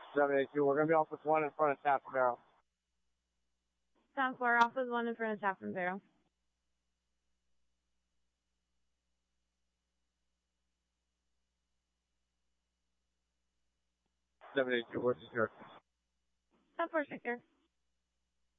782, we're going to be off with 1 in front of Taft Barrel. 10-4, off with 1 in front of Taft Barrel. 782, what's your 10-4, secure.